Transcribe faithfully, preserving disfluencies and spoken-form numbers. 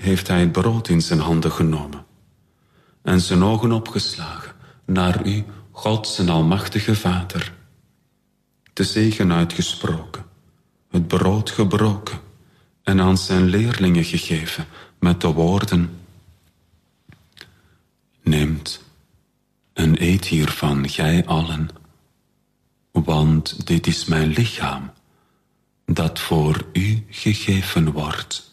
heeft hij het brood in zijn handen genomen en zijn ogen opgeslagen naar u, God zijn almachtige Vader. De zegen uitgesproken, het brood gebroken en aan zijn leerlingen gegeven met de woorden: neemt en eet hiervan, gij allen, want dit is mijn lichaam, dat voor u gegeven wordt.